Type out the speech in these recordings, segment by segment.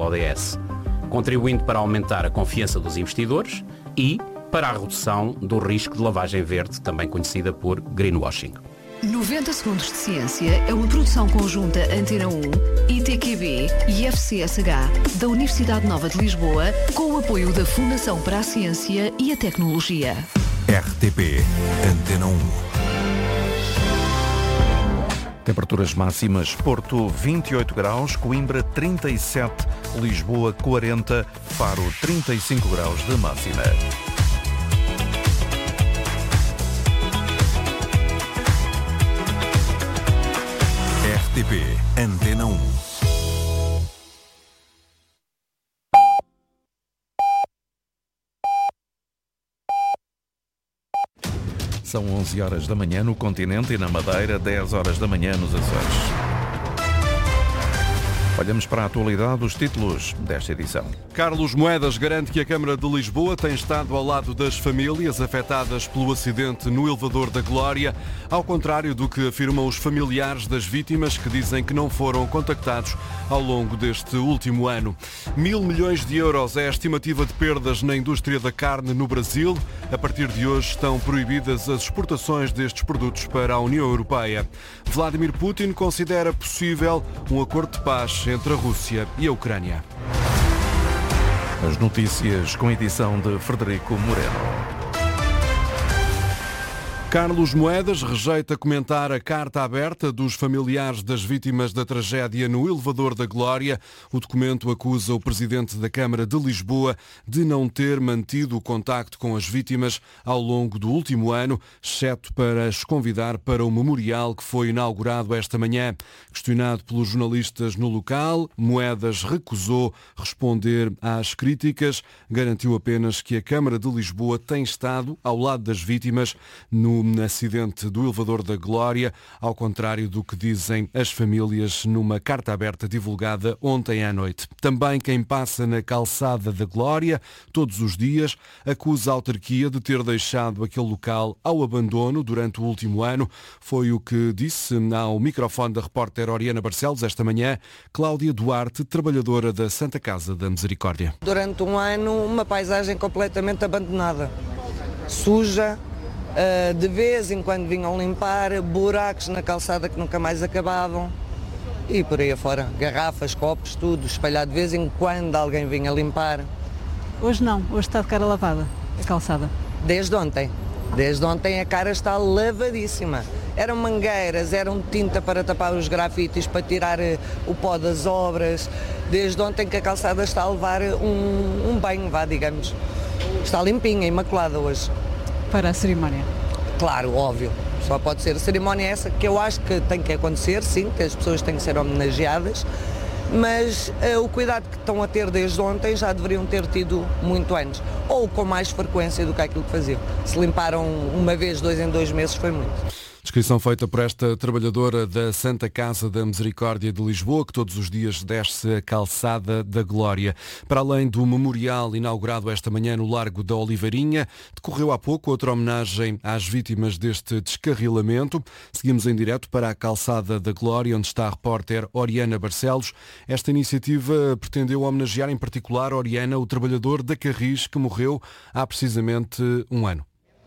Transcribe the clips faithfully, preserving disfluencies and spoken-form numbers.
O D S, contribuindo para aumentar a confiança dos investidores e para a redução do risco de lavagem verde, também conhecida por greenwashing. noventa segundos de ciência é uma produção conjunta Antena um, I T Q B e F C S H da Universidade Nova de Lisboa, com o apoio da Fundação para a Ciência e a Tecnologia. R T P Antena um. Temperaturas máximas: Porto vinte e oito graus, Coimbra trinta e sete, Lisboa quarenta, Faro trinta e cinco graus de máxima. R T P Antena um. São onze horas da manhã no continente e na Madeira, dez horas da manhã nos Açores. Olhamos para a atualidade dos títulos desta edição. Carlos Moedas garante que a Câmara de Lisboa tem estado ao lado das famílias afetadas pelo acidente no elevador da Glória, ao contrário do que afirmam os familiares das vítimas, que dizem que não foram contactados ao longo deste último ano. Mil milhões de euros é a estimativa de perdas na indústria da carne no Brasil. A partir de hoje estão proibidas as exportações destes produtos para a União Europeia. Vladimir Putin considera possível um acordo de paz entre a Rússia e a Ucrânia. As notícias com edição de Frederico Moreno. Carlos Moedas rejeita comentar a carta aberta dos familiares das vítimas da tragédia no elevador da Glória. O documento acusa o presidente da Câmara de Lisboa de não ter mantido o contacto com as vítimas ao longo do último ano, exceto para as convidar para o memorial que foi inaugurado esta manhã. Questionado pelos jornalistas no local, Moedas recusou responder às críticas, garantiu apenas que a Câmara de Lisboa tem estado ao lado das vítimas no acidente do elevador da Glória, ao contrário do que dizem as famílias numa carta aberta divulgada ontem à noite. Também quem passa na calçada da Glória todos os dias acusa a autarquia de ter deixado aquele local ao abandono durante o último ano. Foi o que disse ao microfone da repórter Oriana Barcelos esta manhã Cláudia Duarte, trabalhadora da Santa Casa da Misericórdia. Durante um ano, uma paisagem completamente abandonada, suja. Uh, de vez em quando vinham limpar, buracos na calçada que nunca mais acabavam e por aí afora, garrafas, copos, tudo espalhado. De vez em quando alguém vinha limpar. Hoje não, hoje está de cara lavada a calçada. Desde ontem, desde ontem a cara está lavadíssima. Eram mangueiras, eram tinta para tapar os grafites, para tirar o pó das obras. Desde ontem que a calçada está a levar um, um banho, vá, digamos. Está limpinha, imaculada hoje. Para a cerimónia? Claro, óbvio. Só pode ser a cerimónia essa, que eu acho que tem que acontecer, sim, que as pessoas têm que ser homenageadas, mas uh, o cuidado que estão a ter desde ontem já deveriam ter tido muito antes, ou com mais frequência do que aquilo que faziam. Se limparam uma vez, dois em dois meses, foi muito. Descrição feita por esta trabalhadora da Santa Casa da Misericórdia de Lisboa, que todos os dias desce a calçada da Glória. Para além do memorial inaugurado esta manhã no Largo da Oliveirinha, decorreu há pouco outra homenagem às vítimas deste descarrilamento. Seguimos em direto para a calçada da Glória, onde está a repórter Oriana Barcelos. Esta iniciativa pretendeu homenagear em particular, Oriana, o trabalhador da Carris que morreu há precisamente um ano.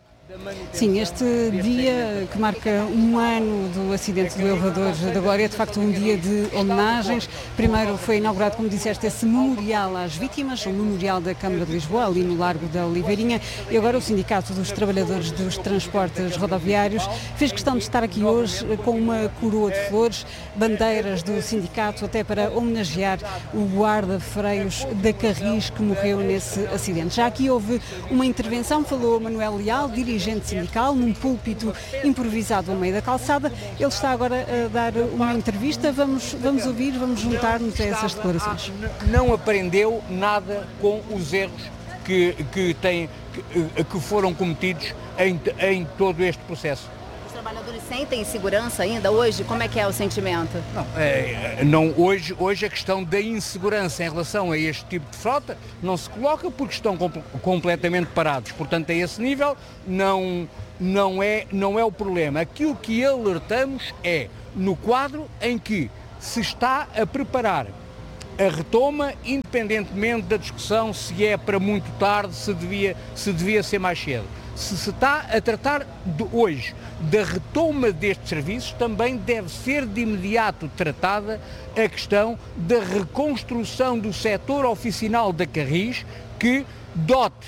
Sim, este dia que marca um ano do acidente do elevador da Glória é de facto um dia de homenagens. Primeiro foi inaugurado, como disseste, esse memorial às vítimas, o memorial da Câmara de Lisboa, ali no Largo da Oliveirinha, e agora o Sindicato dos Trabalhadores dos Transportes Rodoviários fez questão de estar aqui hoje com uma coroa de flores, bandeiras do sindicato, até para homenagear o guarda-freios da Carris que morreu nesse acidente. Já aqui houve uma intervenção, falou Manuel Leal, dirigente sindical, num púlpito improvisado no meio da calçada. Ele está agora a dar uma entrevista. Vamos, vamos ouvir, vamos juntar-nos a essas declarações. Não aprendeu nada com os erros que, que, tem, que, que foram cometidos em, em todo este processo. Os trabalhadores sentem insegurança ainda hoje? Como é que é o sentimento? Não, é, não hoje, hoje a questão da insegurança em relação a este tipo de frota não se coloca porque estão com, completamente parados. Portanto, a esse nível não, não, é, não é o problema. Aquilo que alertamos é no quadro em que se está a preparar a retoma, independentemente da discussão se é para muito tarde, se devia, se devia ser mais cedo. Se se está a tratar de hoje da retoma destes serviços, também deve ser de imediato tratada a questão da reconstrução do setor oficinal da Carris, que dote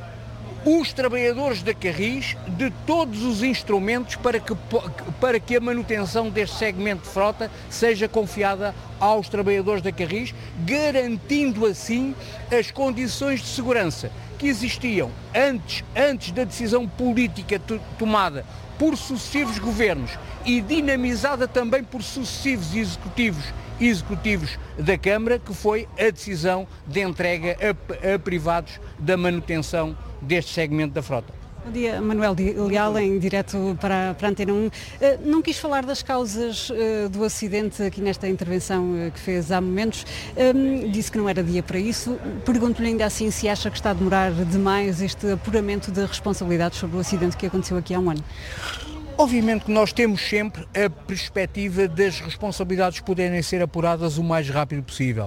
os trabalhadores da Carris de todos os instrumentos para que, para que a manutenção deste segmento de frota seja confiada aos trabalhadores da Carris, garantindo assim as condições de segurança que existiam antes, antes da decisão política tomada por sucessivos governos e dinamizada também por sucessivos executivos executivos da Câmara, que foi a decisão de entrega a, a privados da manutenção deste segmento da frota. Bom dia, Manuel Leal, em direto para, para a Antena um. Uh, não quis falar das causas uh, do acidente aqui nesta intervenção uh, que fez há momentos. Um, disse que não era dia para isso. Pergunto-lhe ainda assim se acha que está a demorar demais este apuramento de responsabilidades sobre o acidente que aconteceu aqui há um ano. Obviamente que nós temos sempre a perspectiva das responsabilidades poderem ser apuradas o mais rápido possível.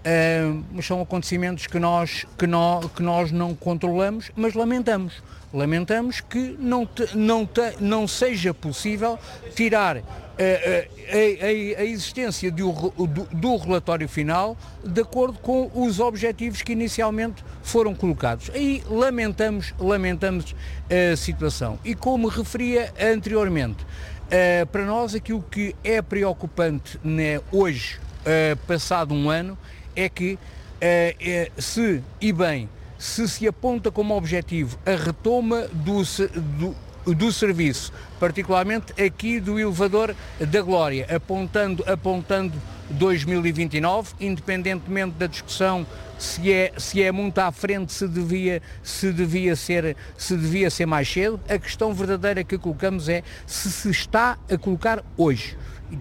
Uh, mas são acontecimentos que nós, que, nós, que nós não controlamos, mas lamentamos. Lamentamos que não, te, não, te, não seja possível tirar uh, a, a, a existência do, do, do relatório final de acordo com os objetivos que inicialmente foram colocados. Aí lamentamos, lamentamos a situação. E como referia anteriormente, uh, para nós aquilo que é preocupante, né, hoje, uh, passado um ano, é que uh, é, se, e bem, se se aponta como objetivo a retoma do, do, do serviço, particularmente aqui do elevador da Glória, apontando, apontando dois mil e vinte e nove, independentemente da discussão se é, se é muito à frente, se devia, se, devia ser, se devia ser mais cedo, a questão verdadeira que colocamos é se se está a colocar hoje.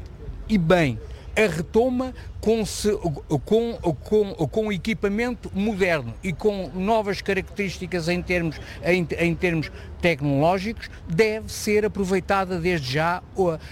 E, e bem, a retoma com, com, com, com equipamento moderno e com novas características em termos, em, em termos tecnológicos, deve ser aproveitada desde já o, a,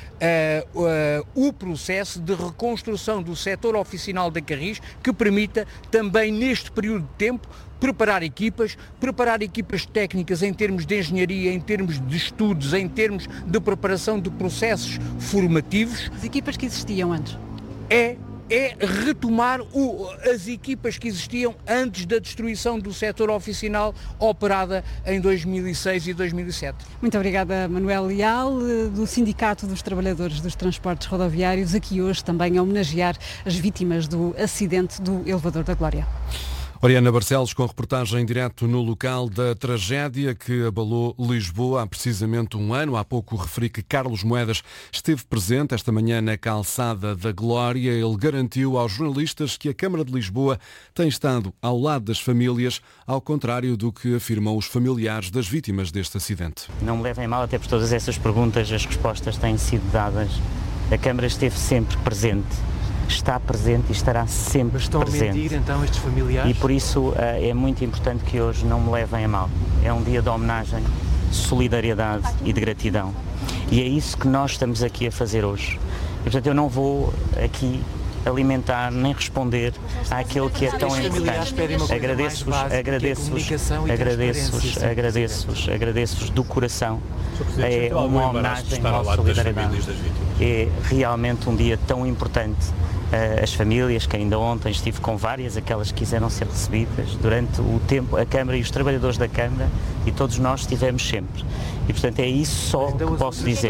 a, o processo de reconstrução do setor oficinal da Carris, que permita também neste período de tempo preparar equipas, preparar equipas técnicas em termos de engenharia, em termos de estudos, em termos de preparação de processos formativos. As equipas que existiam antes? É, é retomar o, as equipas que existiam antes da destruição do setor oficinal operada em dois mil e seis e dois mil e sete. Muito obrigada, Manuel Leal, do Sindicato dos Trabalhadores dos Transportes Rodoviários, aqui hoje também a homenagear as vítimas do acidente do elevador da Glória. Oriana Barcelos com reportagem em direto no local da tragédia que abalou Lisboa há precisamente um ano. Há pouco referi que Carlos Moedas esteve presente esta manhã na calçada da Glória. Ele garantiu aos jornalistas que a Câmara de Lisboa tem estado ao lado das famílias, ao contrário do que afirmam os familiares das vítimas deste acidente. Não me levem mal, até por todas essas perguntas as respostas têm sido dadas. A Câmara esteve sempre presente. Está presente e estará sempre Mas estão presente. a mentir, então, estes familiares? E por isso uh, é muito importante que hoje não me levem a mal. É um dia de homenagem, solidariedade e de gratidão. E é isso que nós estamos aqui a fazer hoje. E, portanto, eu não vou aqui alimentar nem responder àquele que é tão importante. Agradeço-vos, agradeço-vos, agradeço-vos, agradeço-vos, agradeço-vos do coração. É uma homenagem à solidariedade. É realmente um dia tão importante. As famílias, que ainda ontem estive com várias, aquelas que quiseram ser recebidas durante o tempo, a Câmara e os trabalhadores da Câmara, e todos nós estivemos sempre. E portanto é isso só que posso dizer.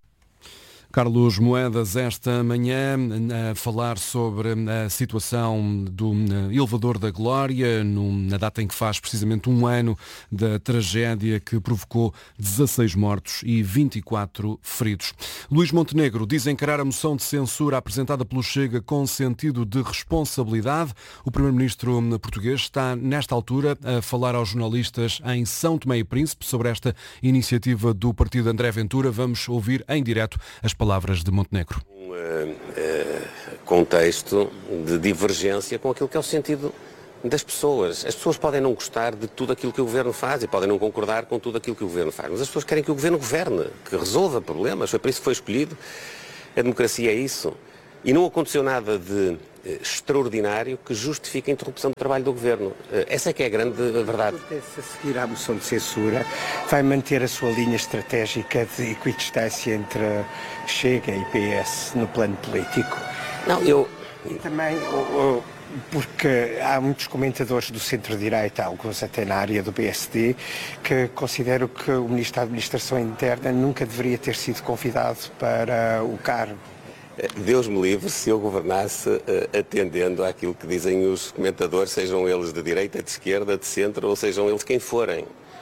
Carlos Moedas, esta manhã, a falar sobre a situação do elevador da Glória, na data em que faz precisamente um ano da tragédia que provocou dezasseis mortos e vinte e quatro feridos. Luís Montenegro diz encarar a moção de censura apresentada pelo Chega com sentido de responsabilidade. O primeiro-ministro português está, nesta altura, a falar aos jornalistas em São Tomé e Príncipe sobre esta iniciativa do partido André Ventura. Vamos ouvir em direto as palavras palavras de Montenegro. Um uh, uh, contexto de divergência com aquilo que é o sentido das pessoas. As pessoas podem não gostar de tudo aquilo que o Governo faz e podem não concordar com tudo aquilo que o Governo faz, mas as pessoas querem que o Governo governe, que resolva problemas, foi para isso que foi escolhido. A democracia é isso. E não aconteceu nada de extraordinário que justifique a interrupção do trabalho do Governo. Essa é que é a grande verdade. Se seguir à moção de censura, vai manter a sua linha estratégica de equidistância entre Chega e P S no plano político? Não, eu... E também... O, o, porque há muitos comentadores do centro-direita, alguns até na área do B S D, que consideram que o Ministro da Administração Interna nunca deveria ter sido convidado para o cargo. Deus me livre se eu governasse uh, atendendo àquilo que dizem os comentadores, sejam eles de direita, de esquerda, de centro, ou sejam eles quem forem.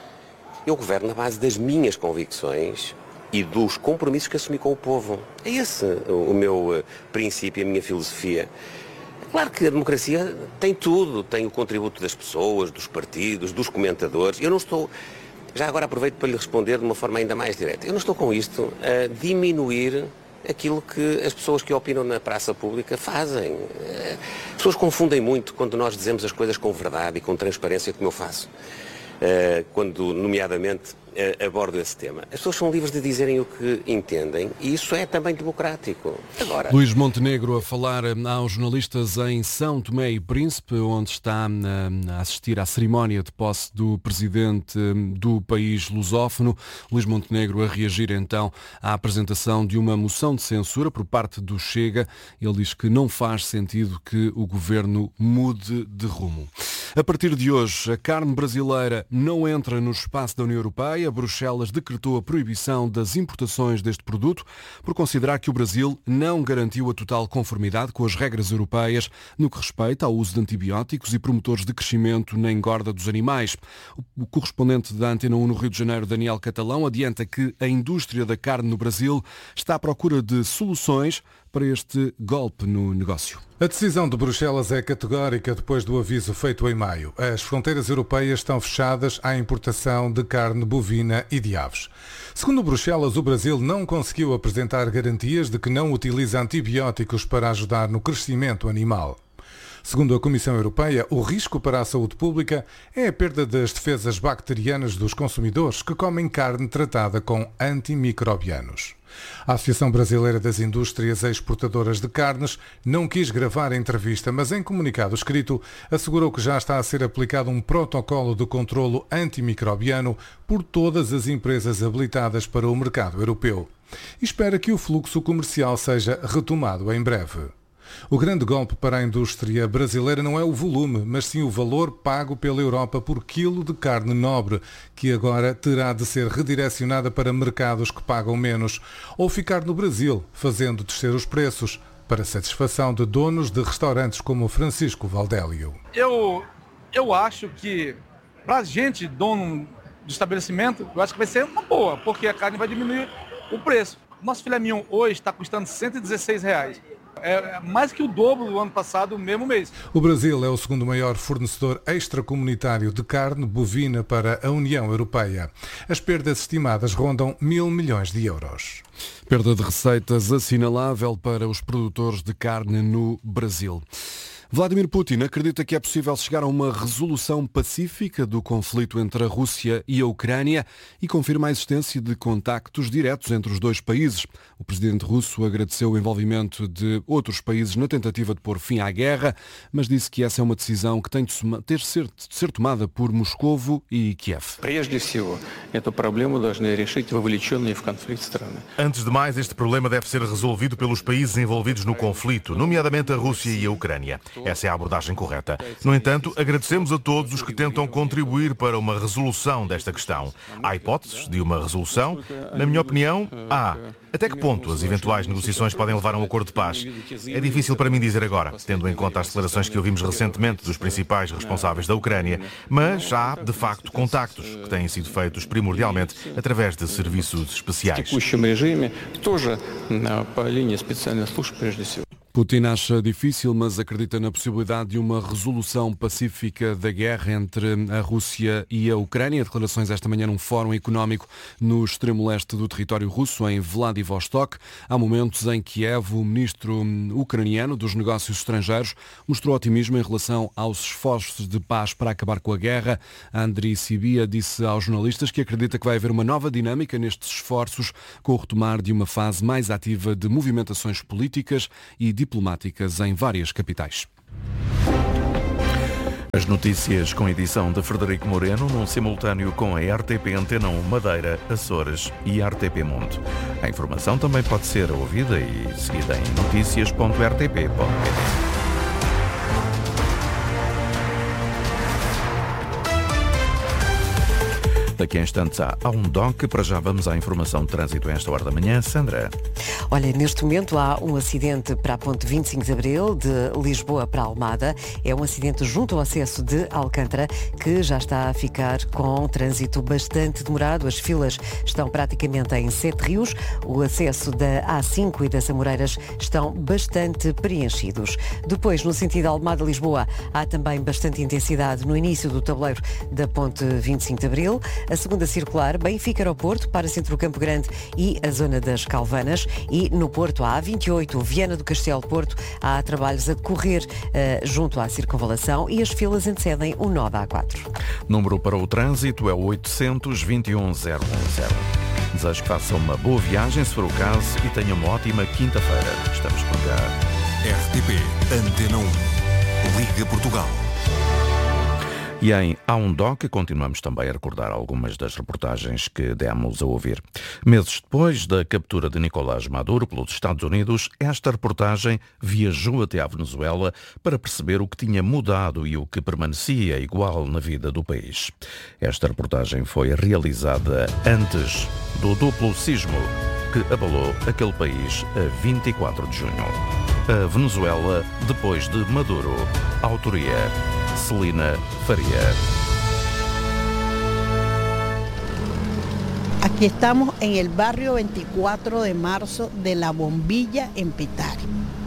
Eu governo na base das minhas convicções e dos compromissos que assumi com o povo. É esse o, o meu uh, princípio, a minha filosofia. Claro que a democracia tem tudo, tem o contributo das pessoas, dos partidos, dos comentadores. Eu não estou... Já agora aproveito para lhe responder de uma forma ainda mais direta. Eu não estou com isto a diminuir aquilo que as pessoas que opinam na praça pública fazem. As pessoas confundem muito quando nós dizemos as coisas com verdade e com transparência, como eu faço, quando, nomeadamente, abordo esse tema. As pessoas são livres de dizerem o que entendem e isso é também democrático. Agora... Luís Montenegro a falar aos jornalistas em São Tomé e Príncipe, onde está a assistir à cerimónia de posse do presidente do país lusófono. Luís Montenegro a reagir então à apresentação de uma moção de censura por parte do Chega. Ele diz que não faz sentido que o governo mude de rumo. A partir de hoje, a carne brasileira não entra no espaço da União Europeia. Bruxelas decretou a proibição das importações deste produto por considerar que o Brasil não garantiu a total conformidade com as regras europeias no que respeita ao uso de antibióticos e promotores de crescimento na engorda dos animais. O correspondente da Antena um no Rio de Janeiro, Daniel Catalão, adianta que a indústria da carne no Brasil está à procura de soluções para este golpe no negócio. A decisão de Bruxelas é categórica depois do aviso feito em maio. As fronteiras europeias estão fechadas à importação de carne bovina e de aves. Segundo Bruxelas, o Brasil não conseguiu apresentar garantias de que não utiliza antibióticos para ajudar no crescimento animal. Segundo a Comissão Europeia, o risco para a saúde pública é a perda das defesas bacterianas dos consumidores que comem carne tratada com antimicrobianos. A Associação Brasileira das Indústrias Exportadoras de Carnes não quis gravar a entrevista, mas em comunicado escrito assegurou que já está a ser aplicado um protocolo de controlo antimicrobiano por todas as empresas habilitadas para o mercado europeu. E espera que o fluxo comercial seja retomado em breve. O grande golpe para a indústria brasileira não é o volume, mas sim o valor pago pela Europa por quilo de carne nobre, que agora terá de ser redirecionada para mercados que pagam menos, ou ficar no Brasil, fazendo descer os preços, para satisfação de donos de restaurantes como Francisco Valdélio. Eu, eu acho que, para a gente, dono do estabelecimento, eu acho que vai ser uma boa, porque a carne vai diminuir o preço. Nosso filé mignon hoje está custando cento e dezesseis reais. É mais que o dobro do ano passado, no mesmo mês. O Brasil é o segundo maior fornecedor extracomunitário de carne bovina para a União Europeia. As perdas estimadas rondam mil milhões de euros. Perda de receitas assinalável para os produtores de carne no Brasil. Vladimir Putin acredita que é possível chegar a uma resolução pacífica do conflito entre a Rússia e a Ucrânia e confirma a existência de contactos diretos entre os dois países. O presidente russo agradeceu o envolvimento de outros países na tentativa de pôr fim à guerra, mas disse que essa é uma decisão que tem de ter de ser, de ser tomada por Moscovo e Kiev. Antes de mais, este problema deve ser resolvido pelos países envolvidos no conflito, nomeadamente a Rússia e a Ucrânia. Essa é a abordagem correta. No entanto, agradecemos a todos os que tentam contribuir para uma resolução desta questão. Há hipóteses de uma resolução? Na minha opinião, há. Até que ponto as eventuais negociações podem levar a um acordo de paz? É difícil para mim dizer agora, tendo em conta as declarações que ouvimos recentemente dos principais responsáveis da Ucrânia, mas há, de facto, contactos que têm sido feitos primordialmente através de serviços especiais. Putin acha difícil, mas acredita na possibilidade de uma resolução pacífica da guerra entre a Rússia e a Ucrânia. Declarações esta manhã num fórum económico no extremo leste do território russo, em Vladivostok. Há momentos em que Kiev, o ministro ucraniano dos negócios estrangeiros, mostrou otimismo em relação aos esforços de paz para acabar com a guerra. Andriy Sybiha disse aos jornalistas que acredita que vai haver uma nova dinâmica nestes esforços, com o retomar de uma fase mais ativa de movimentações políticas e diplomáticas diplomáticas em várias capitais. As notícias com edição de Frederico Moreno, num simultâneo com a R T P Antena um Madeira, Açores e R T P Mundo. A informação também pode ser ouvida e seguida em notícias ponto r t p ponto p t. Daqui a instantes há um D O C. Para já vamos à informação de trânsito a esta hora da manhã. Sandra. Olha, neste momento há um acidente para a ponte vinte e cinco de Abril, de Lisboa para Almada. É um acidente junto ao acesso de Alcântara, que já está a ficar com trânsito bastante demorado. As filas estão praticamente em Sete Rios. O acesso da A cinco e das Amoreiras estão bastante preenchidos. Depois, no sentido Almada-Lisboa, há também bastante intensidade no início do tabuleiro da ponte vinte e cinco de Abril. A segunda circular, Benfica-Aeroporto, para Centro Campo Grande e a zona das Calvanas. E no Porto, a A vinte e oito, Viana do Castelo Porto, há trabalhos a decorrer uh, junto à circunvalação e as filas antecedem o nó da A quatro. Número para o trânsito é o oitocentos e vinte e um zero um zero. Desejo que façam uma boa viagem, se for o caso, e tenham uma ótima quinta-feira. Estamos por cá. R T P Antena um. Liga Portugal. E em Há um D O C continuamos também a recordar algumas das reportagens que demos a ouvir. Meses depois da captura de Nicolás Maduro pelos Estados Unidos, esta reportagem viajou até à Venezuela para perceber o que tinha mudado e o que permanecia igual na vida do país. Esta reportagem foi realizada antes do duplo sismo que abalou aquele país a vinte e quatro de junho. A Venezuela depois de Maduro. Autoria Celina Faria. Aquí estamos en el barrio veinticuatro de marzo de La Bombilla, em Petare.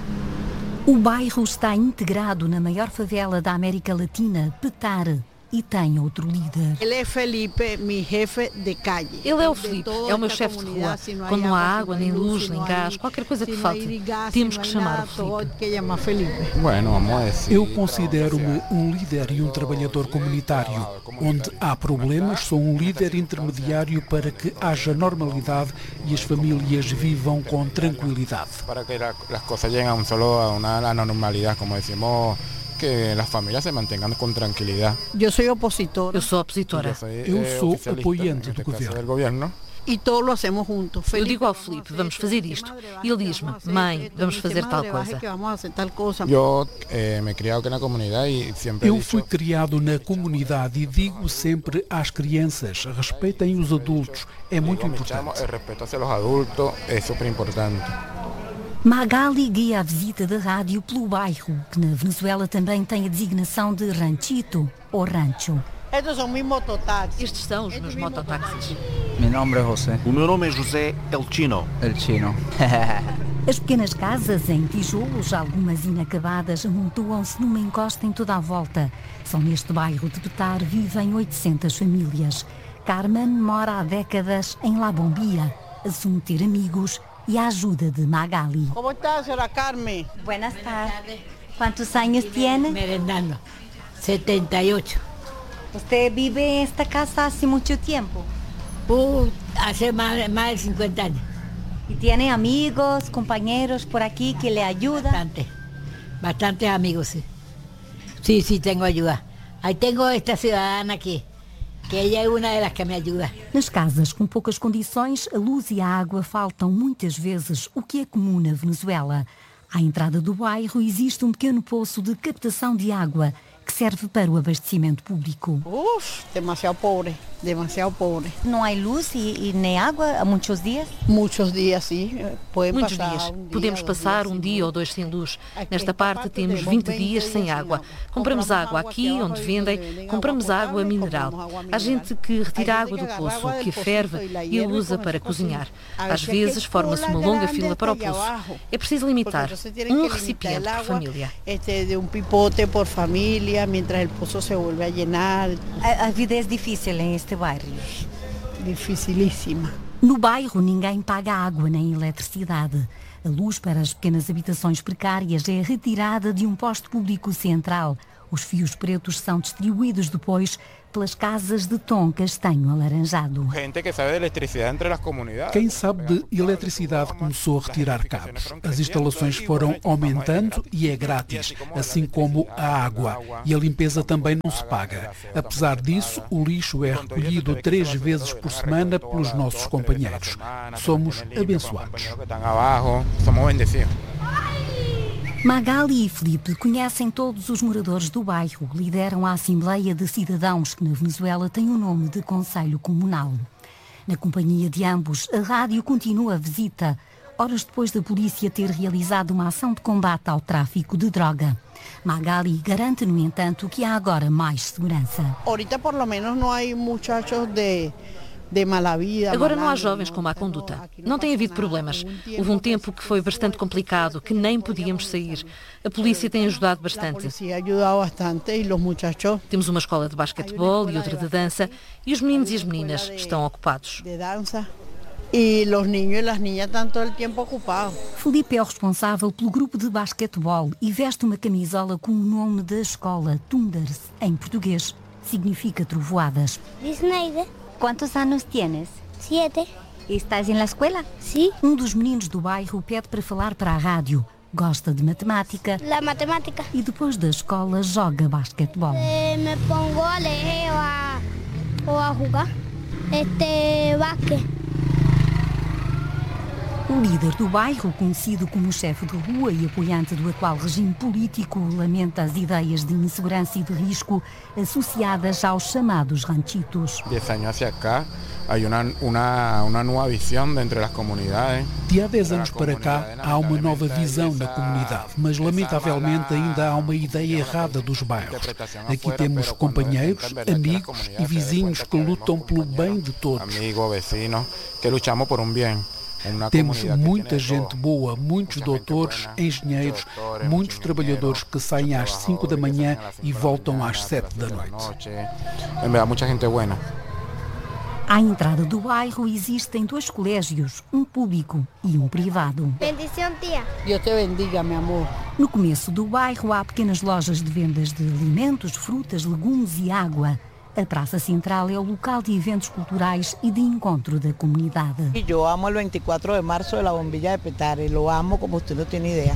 O bairro está integrado na maior favela da América Latina, Petare, e tem outro líder. Ele é Felipe, meu chefe de calle. Ele é o Felipe, é o meu chefe de rua. Quando não há água, nem luz, nem gás, qualquer coisa que falte, temos que chamar o Felipe. Eu considero-me um líder e um trabalhador comunitário. Onde há problemas, sou um líder intermediário para que haja normalidade e as famílias vivam com tranquilidade. Para que as coisas cheguem só a uma normalidade, como dizemos, que as famílias se mantenham com tranquilidade. Eu sou opositora. Eu sou opositora. Eu sou apoiante do governo. E todos lo hacemos juntos. Eu digo ao Felipe, vamos fazer isto. E ele diz-me, mãe, vamos fazer tal coisa. Eu eh, me criado aqui na comunidade e sempre. Eu fui criado na comunidade e digo sempre às crianças, respeitem os adultos. É muito importante. O respeito aos adultos é super importante. Magali guia a visita da rádio pelo bairro, que na Venezuela também tem a designação de ranchito ou rancho. Estes são meus mototáxis. Estes são os meus mototáxis. Meu nome é José. O meu nome é José El Chino. El Chino. As pequenas casas em tijolos, algumas inacabadas, amontoam-se numa encosta em toda a volta. Só neste bairro de Petare vivem oitocentas famílias. Carmen mora há décadas em La Bombilla, assume ter amigos e a ajuda de Magali. Como está, senhora Carmen? Buenas tardes. ¿Cuántos años tiene? Merendando. setenta y ocho. ¿Usted vive en esta casa hace mucho tiempo? Uh, hace más, más de cincuenta años. ¿Y tiene amigos, compañeros por aquí que le ayudan? Bastante. Bastantes amigos, sí. Sí, sí, tengo ayuda. Ahí tengo esta ciudadana aquí, que ella é uma das que me ajuda. Nas casas com poucas condições, a luz e a água faltam muitas vezes, o que é comum na Venezuela. À entrada do bairro existe um pequeno poço de captação de água que serve para o abastecimento público. Uf, demasiado pobre, demasiado pobre. Não há luz e, e nem água há muitos dias? Muitos dias, sim. Muitos dias. Podemos passar um dia ou dois sem luz. Nesta parte temos vinte dias sem água. Compramos água aqui, onde vendem, compramos água mineral. Há gente que retira a água do poço, que a ferve e a usa para cozinhar. Às vezes forma-se uma longa fila para o poço. É preciso limitar um recipiente por família. De um pipote por família, mientras el pozo se vuelve a llenar. A, a vida é difícil em este bairro? Dificilíssima. No bairro ninguém paga água nem eletricidade. A luz para as pequenas habitações precárias é retirada de um posto público central, Os fios pretos são distribuídos depois pelas casas de tom castanho alaranjado. Quem sabe de eletricidade começou a retirar cabos. As instalações foram aumentando e é grátis, assim como a água. E a limpeza também não se paga. Apesar disso, o lixo é recolhido três vezes por semana pelos nossos companheiros. Somos abençoados. Magali e Felipe conhecem todos os moradores do bairro, lideram a Assembleia de Cidadãos, que na Venezuela tem o nome de Conselho Comunal. Na companhia de ambos, a rádio continua a visita, horas depois da polícia ter realizado uma ação de combate ao tráfico de droga. Magali garante, no entanto, que há agora mais segurança. Ahorita, por lo menos, não há muchachos de... Agora não há jovens com má conduta. Não tem havido problemas. Houve um tempo que foi bastante complicado, que nem podíamos sair. A polícia tem ajudado bastante. Temos uma escola de basquetebol e outra de dança e os meninos e as meninas estão ocupados. E os niños e as niñas estão todo o tempo ocupados. Felipe é o responsável pelo grupo de basquetebol e veste uma camisola com o nome da escola, Thunders, em português. Significa trovoadas. Disney. Quantos anos tienes? Siete. Estás na escola? Sim. Um dos meninos do bairro pede para falar para a rádio. Gosta de matemática. La matemática. E depois da escola joga basquetebol. Eh, me pongo a ler ou a, ou a jogar este basquete. O líder do bairro, conhecido como chefe de rua e apoiante do atual regime político, lamenta as ideias de insegurança e de risco associadas aos chamados ranchitos. Dez anos hacia cá, há uma, uma, uma nova visão dentro das comunidades. De há dez anos para cá, há uma nova visão na comunidade, mas lamentavelmente ainda há uma ideia errada dos bairros. Aqui temos companheiros, amigos e vizinhos que lutam pelo bem de todos. Amigos, vecinos, que lutamos por um bem. Temos muita gente boa, muitos doutores, engenheiros, muitos trabalhadores que saem às cinco da manhã e voltam às sete da noite. Muita gente boa. À entrada do bairro existem dois colégios, um público e um privado. Bendição, tia. Deus te bendiga, meu amor. No começo do bairro há pequenas lojas de vendas de alimentos, frutas, legumes e água. A Praça Central é o local de eventos culturais e de encontro da comunidade. Eu amo o vinte e quatro de março da bombilla de Petare, lo amo como você não tem ideia.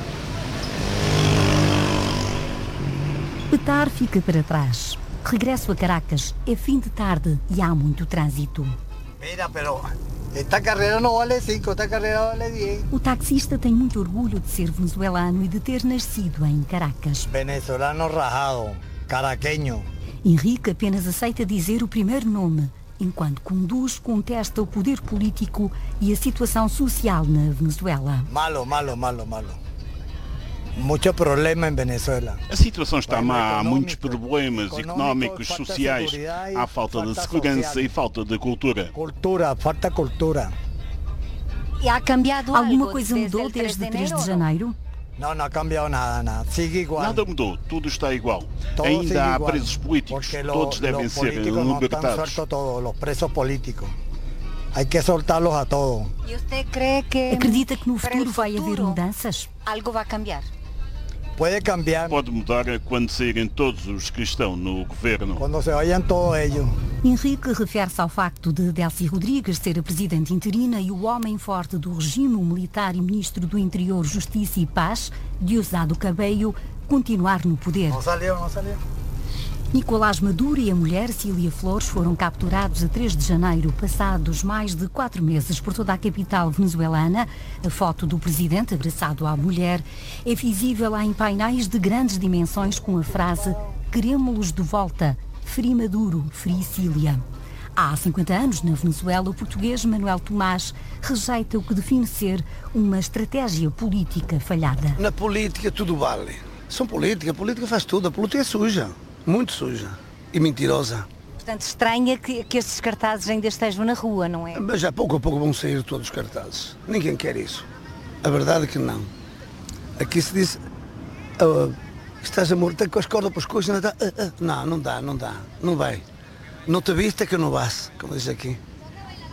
Petar fica para trás. Regresso a Caracas, é fim de tarde e há muito trânsito. Mira, pero esta carreira não vale cinco, esta carreira vale dez. O taxista tem muito orgulho de ser venezuelano e de ter nascido em Caracas. Venezolano rajado, caraqueño. Henrique apenas aceita dizer o primeiro nome, enquanto conduz, contesta o poder político e a situação social na Venezuela. Malo, malo, malo, malo. Muito problema em Venezuela. A situação está má, há muitos problemas económicos, sociais, há falta de segurança e falta de cultura. Cultura, falta cultura. E há cambiado alguma coisa mudou desde três de janeiro? Não, não cambiou nada, nada. Sigue igual. Nada mudou, tudo está igual. Todo Ainda há igual, presos políticos, todos lo, devem ser libertados. Todos, os presos políticos. Há que soltá-los a todos. E você crê que acredita que no futuro vai haver mudanças? Algo vai cambiar? Pode cambiar. Pode mudar quando saírem todos os que estão no governo. Quando se vayan todos eles. Henrique refere-se ao facto de Delcy Rodrigues ser a presidente interina e o homem forte do regime, o militar e ministro do Interior, Justiça e Paz, Diosdado Cabello, continuar no poder. Não saiu, não saiu. Nicolás Maduro e a mulher Cília Flores foram capturados a três de janeiro, passados mais de quatro meses por toda a capital venezuelana. A foto do presidente abraçado à mulher é visível em painéis de grandes dimensões com a frase "Queremos-los de volta, Frei Maduro, Frei Cília". Há cinquenta anos, na Venezuela, o português Manuel Tomás rejeita o que define ser uma estratégia política falhada. Na política tudo vale. São política, a política faz tudo, a política é suja. Muito suja e mentirosa. Portanto, estranha que, que estes cartazes ainda estejam na rua, não é? Mas já pouco a pouco vão sair todos os cartazes. Ninguém quer isso. A verdade é que não. Aqui se diz, oh, estás a morrer com as cordas para os coisas, não dá. Uh, uh. Não, não dá, não dá. Não vai. Não te viste que não vais, como diz aqui.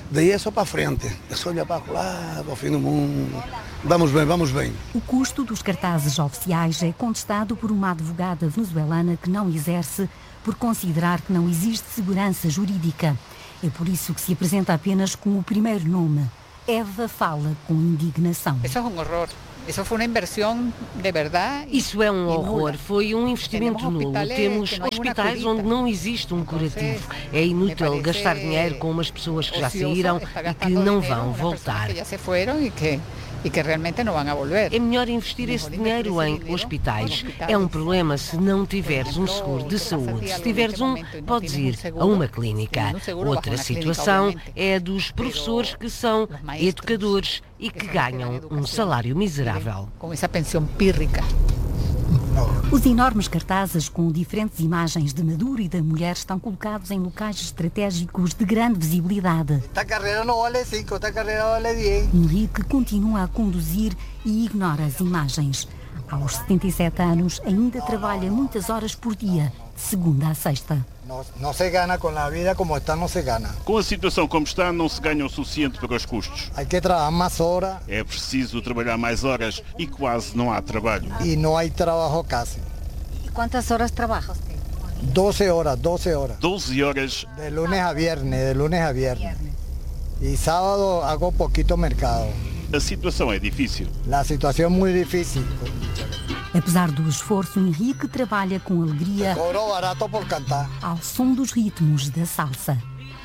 Daí é só para a frente, é só olhar para lá, para o fim do mundo. Vamos bem, vamos bem. O custo dos cartazes oficiais é contestado por uma advogada venezuelana que não exerce por considerar que não existe segurança jurídica. É por isso que se apresenta apenas com o primeiro nome. Eva fala com indignação. Isso é um horror. Isso foi uma inversão de verdade. Isso é um horror. Foi um investimento nulo. Temos hospitais onde não existe um curativo. É inútil gastar dinheiro com umas pessoas que já saíram e que não vão voltar. Já se foram e que e que realmente não vão a volver. É melhor investir esse dinheiro em hospitais. É um problema se não tiveres um seguro de saúde. Se tiveres um, podes ir a uma clínica. Outra situação é a dos professores que são educadores e que ganham um salário miserável. Com essa pensão pírrica. Os enormes cartazes com diferentes imagens de Maduro e da mulher estão colocados em locais estratégicos de grande visibilidade. Esta carreira não vale cinco, esta carreira vale dez. Henrique continua a conduzir e ignora as imagens. Aos setenta e sete anos, ainda trabalha muitas horas por dia, de segunda a sexta. Não, não se ganha com a vida como está, não se ganha. Com a situação como está, não se ganha o suficiente para os custos. Há que trabalhar mais horas. É preciso trabalhar mais horas e quase não há trabalho. E não há trabalho quase. E quantas horas trabalhas? doze horas, doze horas. doze horas. De lunes a viernes, de lunes a viernes. E sábado hago pouquito mercado. A situação é difícil. A situação é muito difícil. Apesar do esforço, Henrique trabalha com alegria Cobrou barato por cantar. ao som dos ritmos da salsa.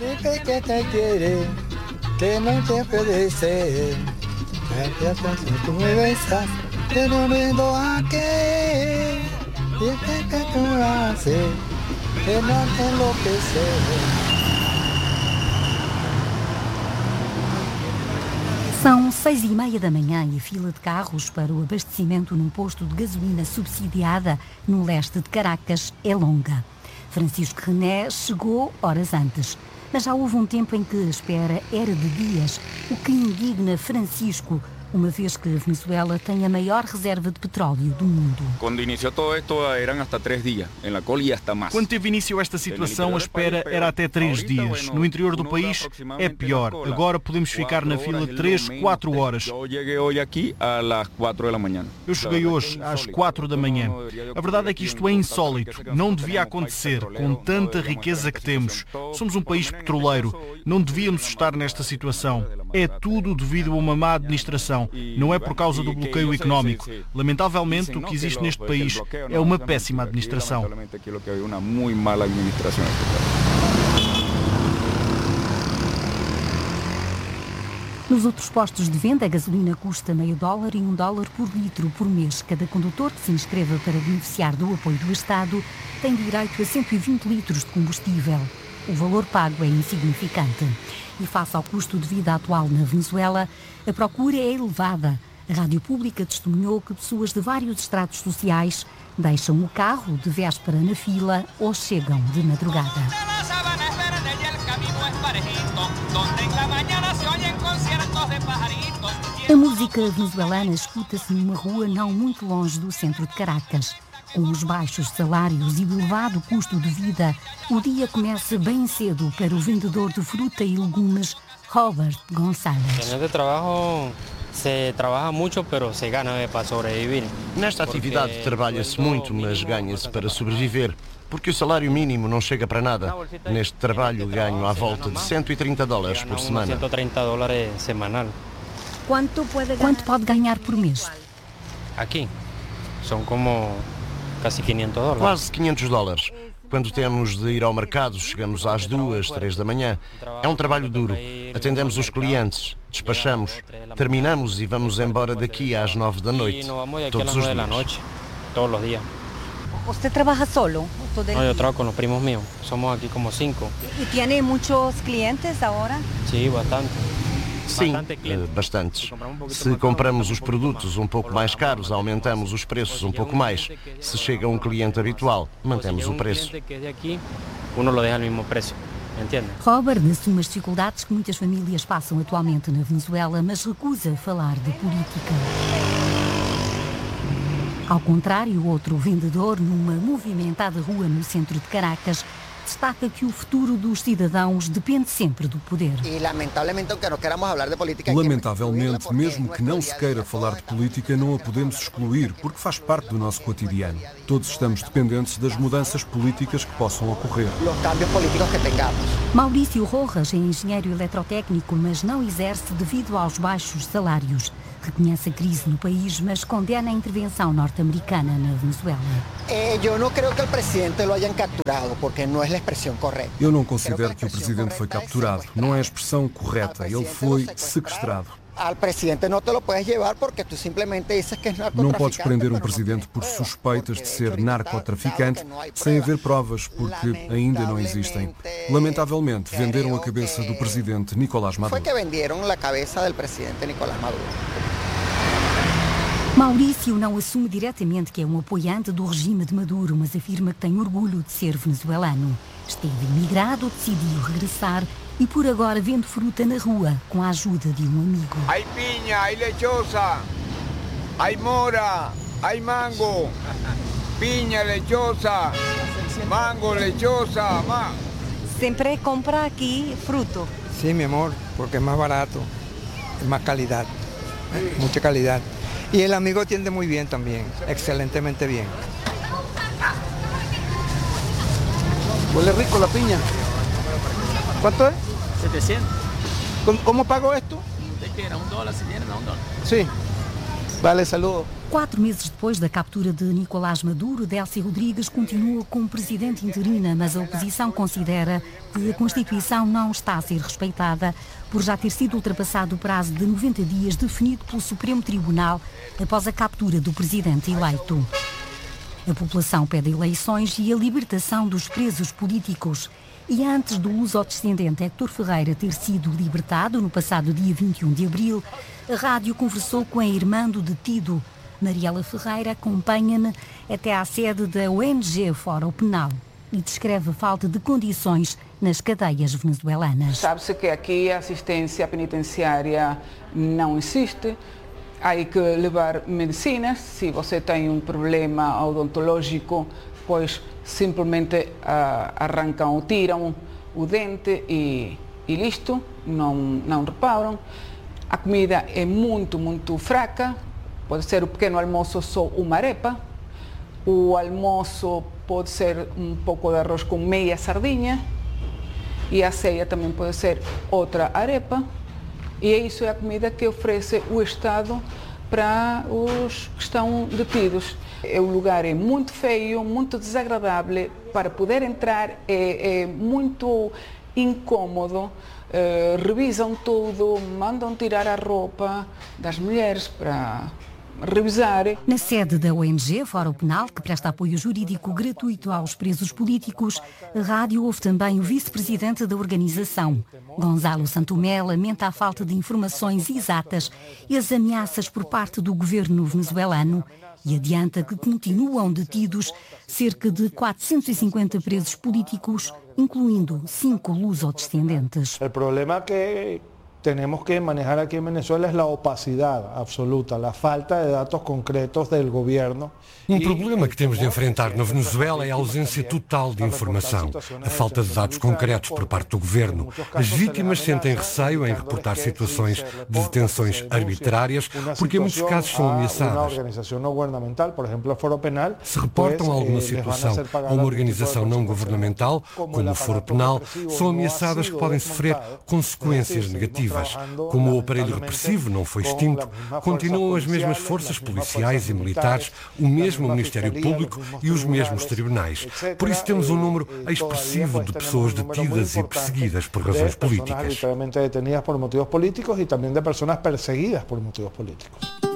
São seis e meia da manhã e a fila de carros para o abastecimento num posto de gasolina subsidiada no leste de Caracas é longa. Francisco René chegou horas antes, mas já houve um tempo em que a espera era de dias, o que indigna Francisco, uma vez que a Venezuela tem a maior reserva de petróleo do mundo. Quando iniciou todo esto eram até três dias, em la cola hasta mais. Quando teve início esta situação, a espera era até três dias. No interior do país é pior. Agora podemos ficar na fila três, quatro horas. Eu cheguei hoje aqui às quatro da manhã. Eu cheguei hoje às quatro da manhã. A verdade é que isto é insólito. Não devia acontecer, com tanta riqueza que temos. Somos um país petroleiro. Não devíamos estar nesta situação. É tudo devido a uma má administração. Não é por causa do bloqueio económico. Lamentavelmente, o que existe neste país é uma péssima administração. Nos outros postos de venda, a gasolina custa meio dólar e um dólar por litro por mês. Cada condutor que se inscreva para beneficiar do apoio do Estado tem direito a cento e vinte litros de combustível. O valor pago é insignificante. E face ao custo de vida atual na Venezuela, a procura é elevada. A Rádio Pública testemunhou que pessoas de vários estratos sociais deixam o carro de véspera na fila ou chegam de madrugada. A música venezuelana escuta-se numa rua não muito longe do centro de Caracas. Com os baixos salários e o elevado custo de vida, o dia começa bem cedo para o vendedor de fruta e legumes, Robert Gonçalves. Neste trabalho se trabalha muito, mas se ganha para sobreviver. Nesta atividade trabalha-se muito, mas ganha-se para sobreviver, porque o salário mínimo não chega para nada. Neste trabalho ganho à volta de cento e trinta dólares por semana. cento e trinta dólares semanal. Quanto pode, Quanto pode ganhar por mês? Aqui são como quase quinhentos dólares. Quase quinhentos dólares. Quando temos de ir ao mercado, chegamos às duas, três da manhã. É um trabalho duro. Atendemos os clientes, despachamos, terminamos e vamos embora daqui às nove da noite. Todos os dias. Todos os dias. Você trabalha solo? No, eu trabalho com os primos meus. Somos aqui como cinco. E tem muitos clientes agora? Sim, bastante. Sim, bastantes. Se compramos os produtos um pouco mais caros, aumentamos os preços um pouco mais. Se chega um cliente habitual, mantemos o preço. Robert assume as dificuldades que muitas famílias passam atualmente na Venezuela, mas recusa falar de política. Ao contrário, outro vendedor, numa movimentada rua no centro de Caracas, destaca que o futuro dos cidadãos depende sempre do poder. Lamentavelmente, mesmo que não se queira falar de política, não a podemos excluir, porque faz parte do nosso cotidiano. Todos estamos dependentes das mudanças políticas que possam ocorrer. Maurício Rojas é engenheiro eletrotécnico, mas não exerce devido aos baixos salários. Reconhece a crise no país, mas condena a intervenção norte-americana na Venezuela. Eu não creio que o presidente lo hayan capturado, porque não é a expressão correta. Eu não considero que o presidente foi capturado. Não é a expressão correta. Ele foi sequestrado. Al presidente não te lo puedes llevar porque tu simplesmente dices que é narcotraficante. Não podes prender um presidente por suspeitas de ser narcotraficante sem haver provas, porque ainda não existem. Lamentavelmente, venderam a cabeça do presidente Nicolás Maduro. Foi que venderam a cabeça do presidente Nicolás Maduro. Maurício não assume diretamente que é um apoiante do regime de Maduro, mas afirma que tem orgulho de ser venezuelano. Esteve imigrado, decidiu regressar e por agora vende fruta na rua com a ajuda de um amigo. Hay piña, hay lechosa, hay mora, hay mango, piña, lechosa, mango, lechosa. Ma... Sempre compra aqui fruto. Sí, mi amor, porque es más barato, es más calidad, mucha calidad. Y el amigo atiende muy bien también, excelentemente bien. Huele rico la piña. ¿Cuánto es? setecientos. ¿Cómo, cómo pago esto? ¿De qué era? ¿Un dólar? Si tiene, no, un dólar. Sí. Vale, saludo. Quatro meses depois da captura de Nicolás Maduro, Delcy Rodrigues continua como presidente interina, mas a oposição considera que a Constituição não está a ser respeitada por já ter sido ultrapassado o prazo de noventa dias definido pelo Supremo Tribunal após a captura do presidente eleito. A população pede eleições e a libertação dos presos políticos. E antes do luso-descendente Héctor Ferreira ter sido libertado no passado dia vinte e um de abril, a rádio conversou com a irmã do detido. Mariela Ferreira acompanha-me até à sede da O N G Fórum Penal e descreve a falta de condições nas cadeias venezuelanas. Sabe-se que aqui a assistência penitenciária não existe. Há que levar medicinas. Se você tem um problema odontológico, pois simplesmente uh, arrancam ou tiram o dente e, e listo, não, não reparam. A comida é muito, muito fraca. Pode ser o pequeno almoço só uma arepa. O almoço pode ser um pouco de arroz com meia sardinha. E a ceia também pode ser outra arepa. E isso é a comida que oferece o Estado para os que estão detidos. O lugar é muito feio, muito desagradável. Para poder entrar é, é muito incômodo. Uh, revisam tudo, mandam tirar a roupa das mulheres para revisar. Na sede da O N G Fórum Penal, que presta apoio jurídico gratuito aos presos políticos, a rádio ouve também o vice-presidente da organização. Gonzalo Santomé lamenta a falta de informações exatas e as ameaças por parte do governo venezuelano e adianta que continuam detidos cerca de quatrocentos e cinquenta presos políticos, incluindo cinco luso-descendentes. O problema que tenemos que manejar aquí en Venezuela es la opacidad absoluta, la falta de datos concretos del gobierno. Um problema que temos de enfrentar na Venezuela é a ausência total de informação, a falta de dados concretos por parte do governo. As vítimas sentem receio em reportar situações de detenções arbitrárias, porque em muitos casos são ameaçadas. Se reportam alguma situação a uma organização não governamental, como o Foro Penal, são ameaçadas que podem sofrer consequências negativas. Como o aparelho repressivo não foi extinto, continuam as mesmas forças policiais e militares, o mesmo Ministério Público e os mesmos tribunais. Por isso temos um número expressivo de pessoas detidas e perseguidas por razões políticas. detenidas por motivos políticos e também de pessoas perseguidas por motivos políticos.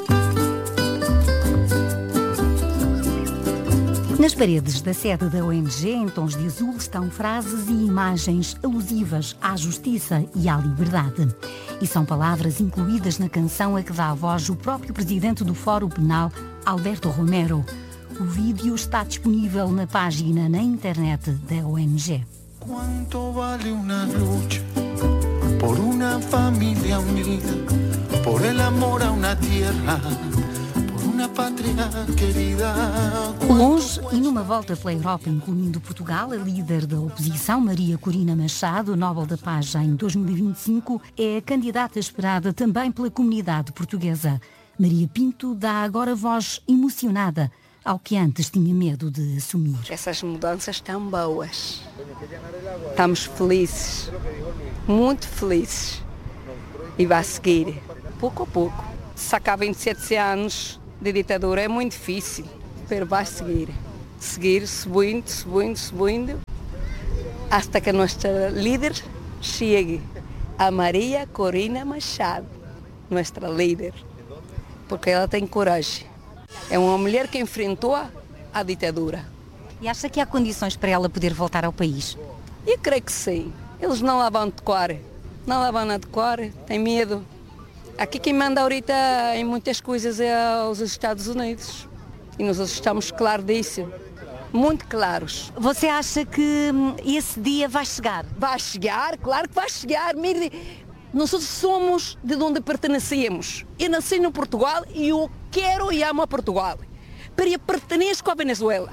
Nas paredes da sede da O N G, em tons de azul, estão frases e imagens alusivas à justiça e à liberdade. E são palavras incluídas na canção a que dá a voz o próprio presidente do Fórum Penal, Alberto Romero. O vídeo está disponível na página na internet da O N G. Quanto vale uma luta por uma família unida, por el amor a uma terra, por uma patria querida. Longe e numa volta pela Europa, incluindo Portugal, a líder da oposição, Maria Corina Machado, Nobel da Paz em dois mil e vinte e cinco, é a candidata esperada também pela comunidade portuguesa. Maria Pinto dá agora voz emocionada ao que antes tinha medo de assumir. Essas mudanças estão boas. Estamos felizes, muito felizes. E vai seguir, pouco a pouco. Sacar vinte e sete anos de ditadura é muito difícil, mas vai seguir. Seguir, subindo, subindo, subindo, até que a nossa líder chegue, a Maria Corina Machado, nossa líder, porque ela tem coragem. É uma mulher que enfrentou a ditadura. E acha que há condições para ela poder voltar ao país? Eu creio que sim. Eles não lá vão adequar. Não lá vão adequar, tem medo. Aqui quem manda ahorita em muitas coisas é os Estados Unidos. E nós estamos claros disso. Muito claros. Você acha que esse dia vai chegar? Vai chegar, claro que vai chegar. Mire, nós somos de onde pertencemos. Eu nasci no Portugal e eu quero e amo a Portugal. Mas eu pertenço à Venezuela.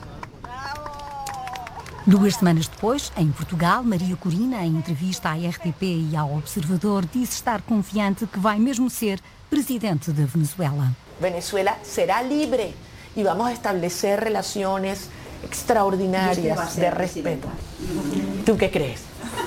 Duas semanas depois, em Portugal, Maria Corina, em entrevista à R T P e ao Observador, disse estar confiante que vai mesmo ser presidente da Venezuela. Venezuela será livre e vamos a estabelecer relações extraordinárias de respeto. ¿Tú qué crees?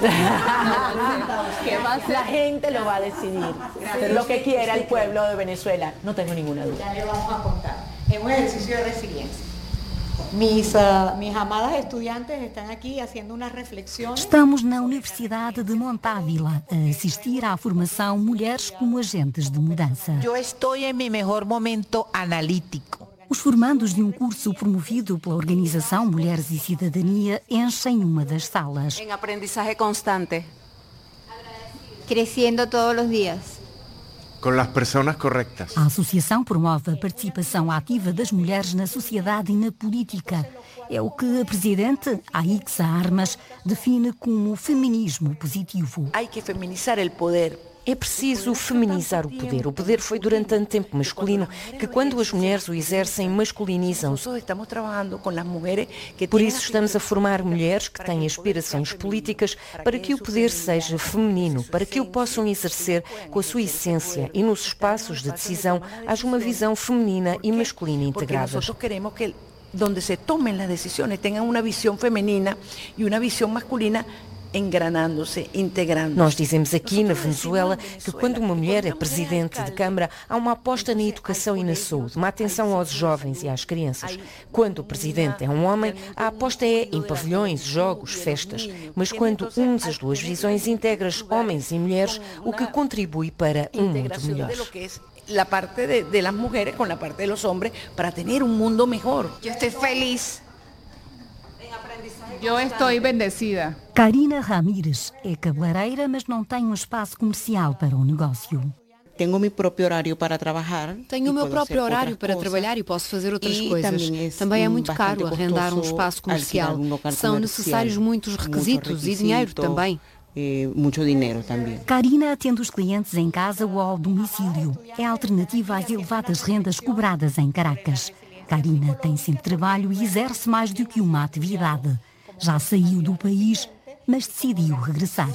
La gente lo va a decidir. Lo que quiera el pueblo de Venezuela, no tengo ninguna duda. Ya le vamos a contar. Es un ejercicio de resiliencia. Mis, uh, mis amadas estudiantes estão aqui fazendo uma reflexão. Estamos na Universidade de Montávila a assistir à formação Mulheres como Agentes de Mudança. Eu estou em meu melhor momento analítico. Os formandos de um curso promovido pela organização Mulheres e Cidadania enchem uma das salas. Em aprendizagem constante. Crescendo todos os dias. Com as pessoas corretas. A associação promove a participação ativa das mulheres na sociedade e na política. É o que a presidente, Aixa Armas, define como feminismo positivo. Há que feminizar o poder. É preciso feminizar o poder. O poder foi durante tanto tempo masculino que quando as mulheres o exercem, masculinizam-se. Por isso estamos a formar mulheres que têm aspirações políticas para que o poder seja feminino, para que o possam exercer com a sua essência e nos espaços de decisão haja uma visão feminina e masculina integradas. Donde se tomen las decisiones tengan una visión femenina y una visión masculina engranándose, integrando. Nós dizemos aqui na Venezuela que quando uma mulher é presidente de Câmara há uma aposta na educação e na saúde, uma atenção aos jovens e às crianças. Quando o presidente é um homem, a aposta é em pavilhões, jogos, festas. Mas quando unes as duas visões, integras homens e mulheres, o que contribui para um mundo melhor. La parte de, de las mujeres con la parte de los hombres para tener un mundo mejor. Yo estoy feliz. Eu estou bendecida. Karina Ramírez é cabeleireira, mas não tem um espaço comercial para o negócio. Tenho meu próprio horário para trabalhar. Tenho o meu próprio horário para trabalhar e posso fazer outras coisas. Também é muito caro arrendar um espaço comercial. São necessários muitos requisitos e dinheiro também. Eh, muito dinheiro também. Karina atende os clientes em casa ou ao domicílio. É a alternativa às elevadas rendas cobradas em Caracas. Karina tem sempre trabalho e exerce mais do que uma atividade. Já saiu do país, mas decidiu regressar.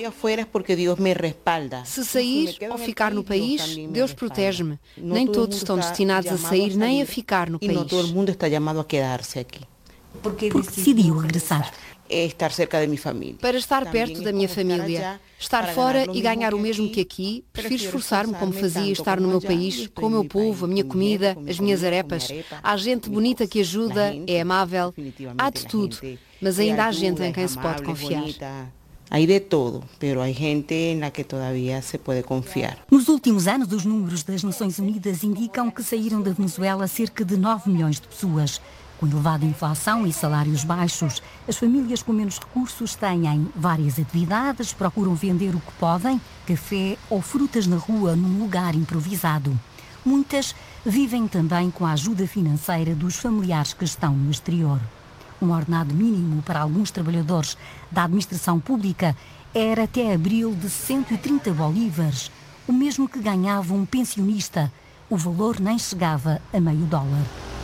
Se sair ou ficar no país, Deus protege-me. Nem todos estão destinados a sair nem a ficar no país. E não todo mundo está chamado a quedar-se aqui. Porque decidiu regressar. É estar cerca da minha família. Para estar perto da minha família. Estar fora e ganhar o mesmo que aqui, prefiro esforçar-me como fazia estar no meu país, com o meu povo, a minha comida, as minhas arepas. Há gente bonita que ajuda, é amável, há de tudo, mas ainda há gente em quem se pode confiar. Há de tudo, mas há gente na que todavía se pode confiar. Nos últimos anos, os números das Nações Unidas indicam que saíram da Venezuela cerca de nove milhões de pessoas. Com elevada inflação e salários baixos, as famílias com menos recursos têm várias atividades, procuram vender o que podem, café ou frutas na rua num lugar improvisado. Muitas vivem também com a ajuda financeira dos familiares que estão no exterior. Um ordenado mínimo para alguns trabalhadores da administração pública era até abril de cento e trinta bolívares, o mesmo que ganhava um pensionista o valor nem chegava a meio dólar.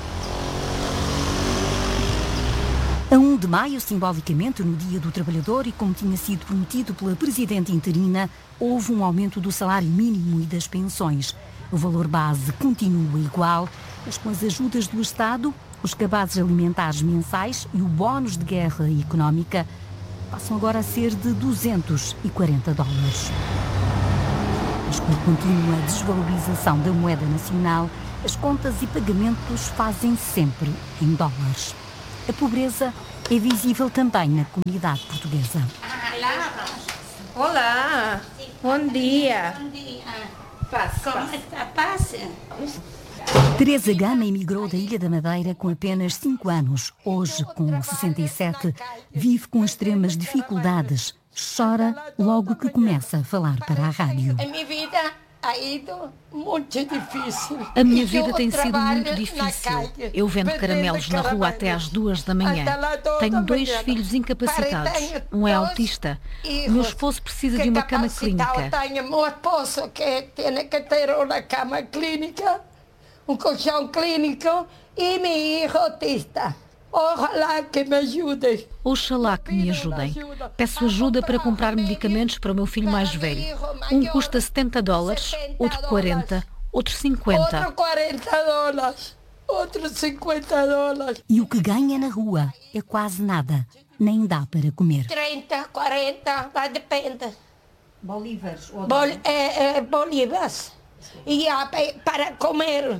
A primeiro de maio, simbolicamente no Dia do Trabalhador e como tinha sido prometido pela Presidente interina, houve um aumento do salário mínimo e das pensões. O valor base continua igual, mas com as ajudas do Estado, os cabazes alimentares mensais e o bónus de guerra económica passam agora a ser de duzentos e quarenta dólares. Mas com a contínua desvalorização da moeda nacional, as contas e pagamentos fazem sempre em dólares. A pobreza é visível também na comunidade portuguesa. Olá, bom dia. Bom dia. Passa. Como está? Passa. Teresa Gama emigrou da Ilha da Madeira com apenas cinco anos. Hoje, com sessenta e sete, vive com extremas dificuldades. Chora logo que começa a falar para a rádio. A minha vida ha ido muito difícil. A minha vida tem sido muito difícil. Eu vendo caramelos na rua até às duas da manhã. Tenho dois filhos incapacitados. Um é autista. O meu esposo precisa de uma cama clínica. Tenho meu esposo que tem que ter uma cama clínica, um colchão clínico e meu filho autista. Oxalá que me ajudem. Oxalá que me ajudem. Peço ajuda para comprar medicamentos para o meu filho mais velho. Um custa setenta dólares, outro quarenta, outro cinquenta. Outro quarenta dólares, outro cinquenta dólares. E o que ganha na rua é quase nada. Nem dá para comer. trinta, quarenta, vai depende. Bolívares? Bol, é, é, bolívares. E há para comer.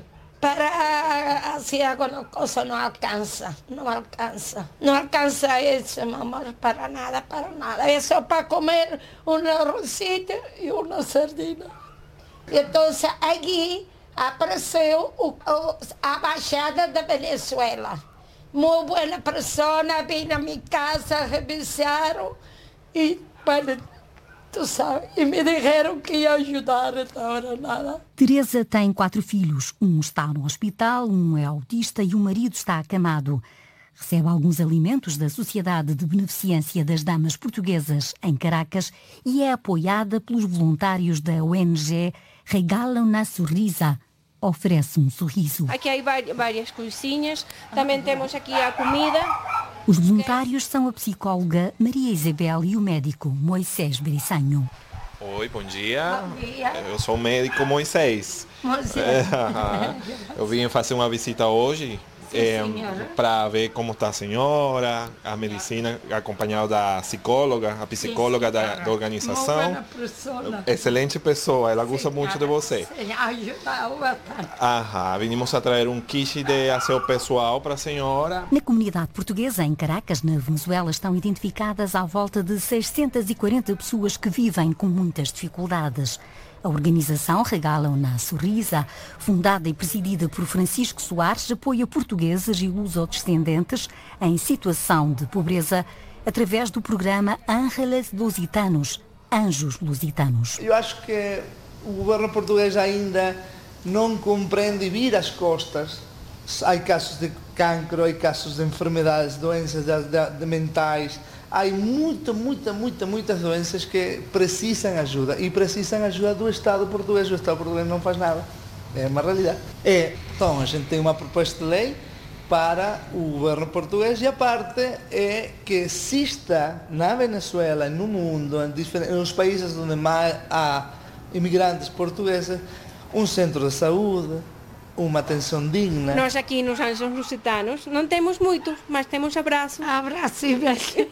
Para assim alguma coisa não alcança, não alcança. Não alcança isso, meu amor, para nada, para nada. É só para comer um arrozito e uma sardina. Então, aqui apareceu o, o, a Embaixada da Venezuela. Muito boa pessoa, vim na minha casa, revisaram e para tu sabe, e me disseram que ia ajudar, até agora nada. Teresa tem quatro filhos. Um está no hospital, um é autista e o marido está acamado. Recebe alguns alimentos da Sociedade de Beneficência das Damas Portuguesas em Caracas e é apoiada pelos voluntários da O N G Regalam na Sorrisa. Oferece um sorriso. Aqui há várias coisinhas. Também temos aqui a comida. Os voluntários são a psicóloga Maria Isabel e o médico Moisés Beriçanho. Oi, bom dia. Bom dia. Eu sou o médico Moisés. Moisés. Eu vim fazer uma visita hoje é, para ver como está a senhora, a medicina, acompanhado da psicóloga, a psicóloga sim, da, da organização. Excelente pessoa, ela gosta sim, muito de você. Sim, ajudou bastante. Aham, vinimos a trazer um kit de aseo pessoal para a senhora. Na comunidade portuguesa, em Caracas, na Venezuela, estão identificadas à volta de seiscentas e quarenta pessoas que vivem com muitas dificuldades. A organização Regalam na Sorrisa, fundada e presidida por Francisco Soares, apoia portugueses e lusodescendentes em situação de pobreza através do programa Ángeles Lusitanos, Anjos Lusitanos. Eu acho que o governo português ainda não compreende e vira as costas. Há casos de cancro, há casos de enfermidades, doenças de, de, de mentais. Há muitas, muitas, muitas, muitas doenças que precisam ajuda e precisam ajuda do Estado português. O Estado português não faz nada. É uma realidade. É, então, a gente tem uma proposta de lei para o governo português e a parte é que exista na Venezuela, no mundo, nos países onde mais há imigrantes portugueses, um centro de saúde, uma atenção digna. Nós aqui nos Anjos Lusitanos não temos muito, mas temos abraço. Abraço e beijo.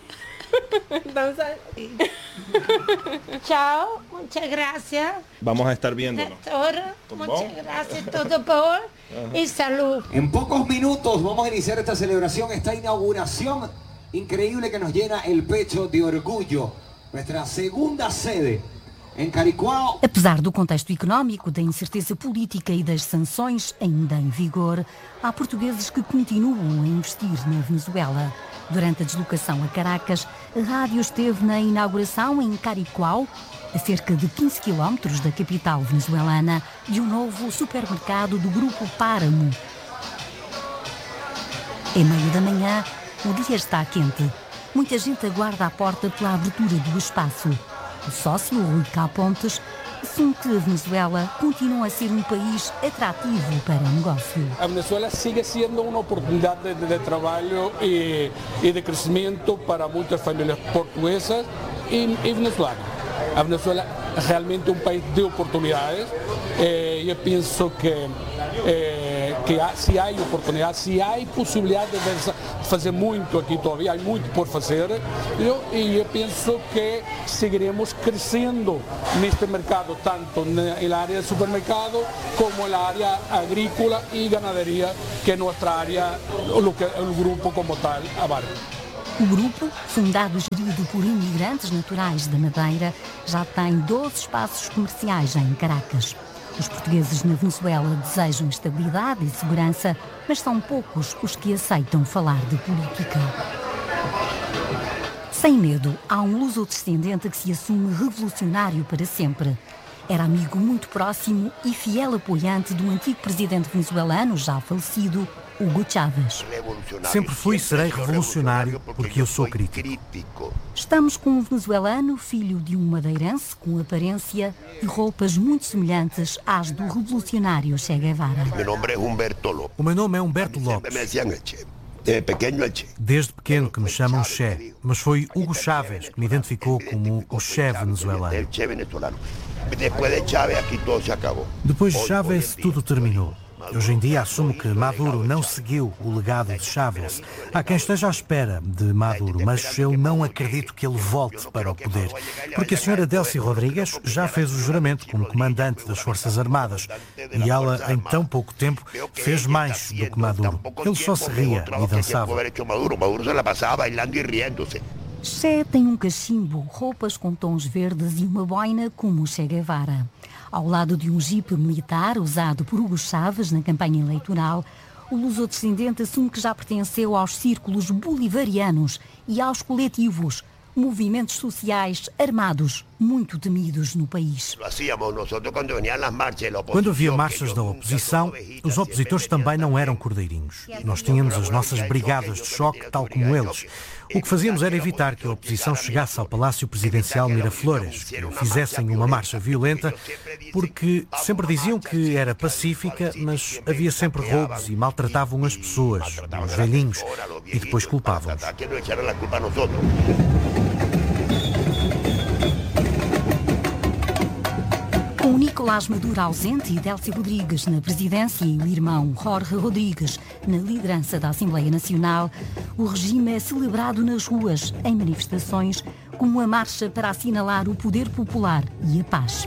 Chao, muchas gracias. Vamos a estar viendo. Doctor, muchas gracias, todo por y salud. En pocos minutos vamos a iniciar esta celebración, esta inauguración increíble que nos llena el pecho de orgullo. Nuestra segunda sede. Apesar do contexto económico, da incerteza política e das sanções ainda em vigor, há portugueses que continuam a investir na Venezuela. Durante a deslocação a Caracas, a rádio esteve na inauguração em Caricuao, a cerca de quinze quilómetros da capital venezuelana, de um novo supermercado do Grupo Páramo. É meio da manhã, o dia está quente. Muita gente aguarda à porta pela abertura do espaço. O sócio, Rui Cá Pontes, assume que a Venezuela continua a ser um país atrativo para o negócio. A Venezuela sigue sendo uma oportunidade de, de trabalho e, e de crescimento para muitas famílias portuguesas e, e venezolanas. A Venezuela realmente é um país de oportunidades. Eh, eu penso que, eh, que há, se há oportunidade, se há possibilidade de fazer muito aqui todavia, há muito por fazer, eu, e eu penso que seguiremos crescendo neste mercado, tanto na área de supermercado como na área agrícola e ganaderia, que é nossa área, o que o grupo como tal abarca. O grupo, fundado e gerido por imigrantes naturais da Madeira, já tem doze espaços comerciais em Caracas. Os portugueses na Venezuela desejam estabilidade e segurança, mas são poucos os que aceitam falar de política. Sem medo, há um luso-descendente que se assume revolucionário para sempre. Era amigo muito próximo e fiel apoiante do antigo presidente venezuelano, já falecido, Hugo Chávez. Sempre fui e serei revolucionário porque eu sou crítico. Estamos com um venezuelano, filho de um madeirense, com aparência e roupas muito semelhantes às do revolucionário Che Guevara. O meu nome é Humberto Lopes. Desde pequeno que me chamam Che, mas foi Hugo Chávez que me identificou como o Che venezuelano. Depois de Chávez, tudo terminou. Hoje em dia assumo que Maduro não seguiu o legado de Chávez. Há quem esteja à espera de Maduro, mas eu não acredito que ele volte para o poder. Porque a senhora Delcy Rodrigues já fez o juramento como comandante das Forças Armadas. E ela, em tão pouco tempo, fez mais do que Maduro. Ele só se ria e dançava. Che tem um cachimbo, roupas com tons verdes e uma boina como Che Guevara. Ao lado de um jipe militar usado por Hugo Chávez na campanha eleitoral, o luso-descendente assume que já pertenceu aos círculos bolivarianos e aos coletivos, movimentos sociais armados muito temidos no país. Quando havia marchas da oposição, os opositores também não eram cordeirinhos. Nós tínhamos as nossas brigadas de choque, tal como eles. O que fazíamos era evitar que a oposição chegasse ao Palácio Presidencial Miraflores, que fizessem uma marcha violenta, porque sempre diziam que era pacífica, mas havia sempre roubos e maltratavam as pessoas, os velhinhos, e depois culpavam-nos. Com Nicolás Maduro ausente e Delcy Rodrigues na presidência e o irmão Jorge Rodrigues na liderança da Assembleia Nacional, o regime é celebrado nas ruas, em manifestações, como a marcha para assinalar o poder popular e a paz.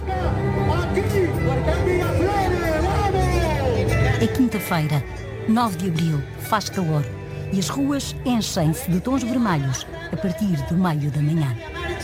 É quinta-feira, nove de abril, faz calor e as ruas enchem-se de tons vermelhos a partir do meio da manhã.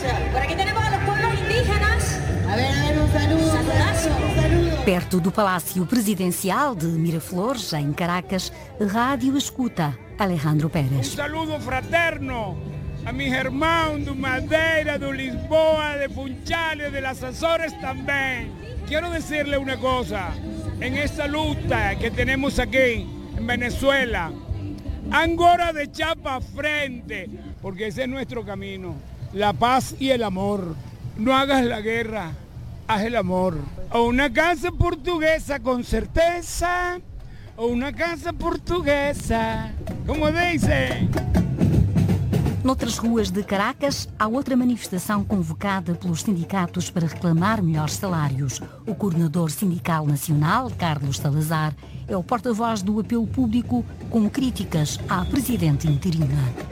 Perto do Palácio Presidencial de Miraflores, em Caracas, rádio escuta Alejandro Pérez. Um saludo fraterno a mis irmãos de Madeira, de Lisboa, de Funchal e de las Azores também. Quero dizer-lhe uma coisa, em esta luta que temos aqui em Venezuela, agora de echar para frente, porque esse é nosso caminho, a paz e o amor. Não hagas a guerra, haz el amor. O una casa portuguesa con certeza, o una casa portuguesa, como dicen. Noutras ruas de Caracas, há outra manifestação convocada pelos sindicatos para reclamar melhores salários. O coordenador sindical nacional, Carlos Salazar, é o porta-voz do apelo público com críticas à presidente interina.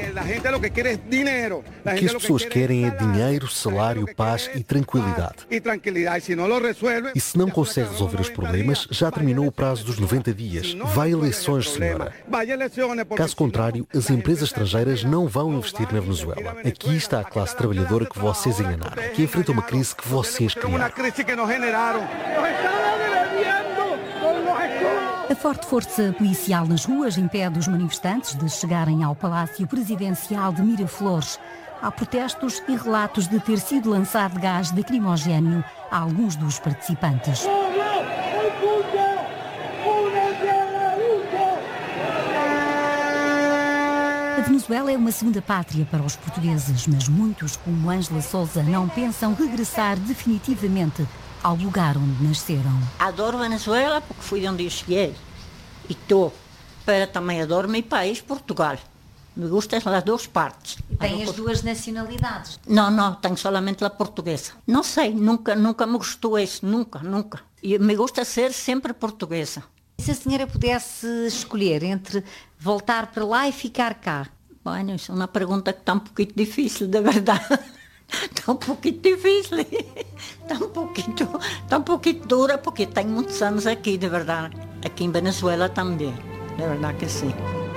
O que as pessoas querem é dinheiro, salário, paz e tranquilidade. E se não consegue resolver os problemas, já terminou o prazo dos noventa dias. Vai a eleições, senhora. Caso contrário, as empresas estrangeiras não vão investir na Venezuela. Aqui está a classe trabalhadora que vocês enganaram, que enfrenta uma crise que vocês criaram. A forte força policial nas ruas impede os manifestantes de chegarem ao Palácio Presidencial de Miraflores. Há protestos e relatos de ter sido lançado gás lacrimogéneo a alguns dos participantes. A Venezuela é uma segunda pátria para os portugueses, mas muitos, como Ângela Souza, não pensam regressar definitivamente ao lugar onde nasceram. Adoro Venezuela porque fui de onde eu cheguei e estou, para também adoro meu país, Portugal. Me gustam as duas partes. Tem as duas nacionalidades? Não, não, tenho solamente a portuguesa. Não sei, nunca, nunca me gostou isso, nunca, nunca. E me gusta ser sempre portuguesa. E se a senhora pudesse escolher entre voltar para lá e ficar cá? Bueno, isso é uma pergunta que está um pouquinho difícil, de verdade. Está um pouquinho difícil. Está um pouquinho, está um pouquinho dura, porque tenho muitos anos aqui, de verdade. Aqui em Venezuela também, de verdade que sim.